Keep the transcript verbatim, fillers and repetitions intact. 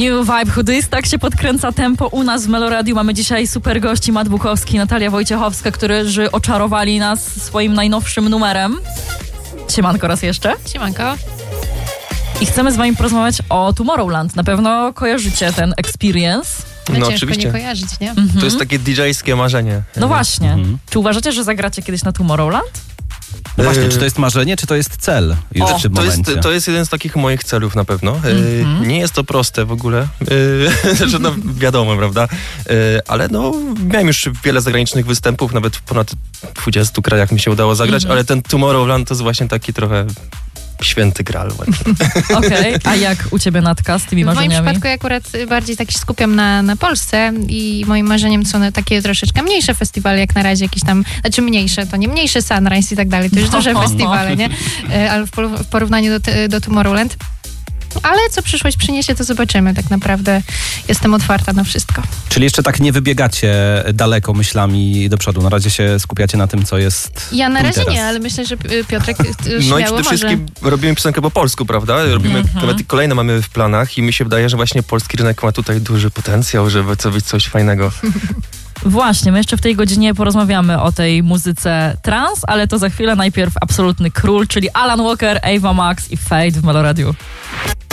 New Vibe Hoodies, tak się podkręca tempo u nas w Meloradiu. Mamy dzisiaj super gości, Matt Buchowski, Natalia Wojciechowska, którzy oczarowali nas swoim najnowszym numerem. Siemanko raz jeszcze. Siemanko. I chcemy z wami porozmawiać o Tomorrowland. Na pewno kojarzycie ten experience. No, No ciężko oczywiście. nie kojarzyć, nie? Mhm. To jest takie didżejskie marzenie. No właśnie. Mhm. Czy uważacie, że zagracie kiedyś na Tomorrowland? No właśnie, Yy, czy to jest marzenie, czy to jest cel już O, w tym To jest, momencie? to jest jeden z takich moich celów na pewno. Mhm. Yy, nie jest to proste w ogóle. Yy, znaczy, no, wiadomo, prawda? Yy, ale no, miałem już wiele zagranicznych występów, nawet w ponad dwudziestu krajach mi się udało zagrać, Mhm. ale ten Tomorrowland to jest właśnie taki trochę święty gral właśnie. Okej, a jak u ciebie, Natka, z tymi W moim marzeniami? przypadku ja akurat bardziej tak się skupiam na, na Polsce i moim marzeniem są na takie troszeczkę mniejsze festiwale, jak na razie jakieś tam, znaczy mniejsze, to nie mniejsze Sunrise i tak dalej, to już duże festiwale, nie? E, Ale w, por- w porównaniu do, te- do Tomorrowland. Ale co przyszłość przyniesie, to zobaczymy. Tak naprawdę jestem otwarta na wszystko. Czyli jeszcze tak nie wybiegacie daleko myślami do przodu. Na razie się skupiacie na tym, co jest Ja na tu i razie teraz. nie, ale myślę, że y, Piotrek y, No i śmiało przede może. wszystkim robimy piosenkę po polsku, prawda? Robimy, Mhm. nawet kolejne mamy w planach i mi się wydaje, że właśnie polski rynek ma tutaj duży potencjał, żeby zrobić coś fajnego. Właśnie, my jeszcze w tej godzinie porozmawiamy o tej muzyce trans, ale to za chwilę. Najpierw absolutny król, czyli Alan Walker, Ava Max i Fade w Meloradiu.